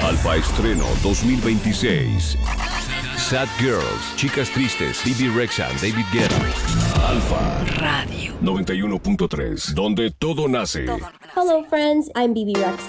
Alfa Estreno 2026. Sad Girls, Chicas Tristes, Bibi Rexha, David Guetta. Alfa Radio 91.3, donde todo nace. Hello, friends. I'm BB Rexa.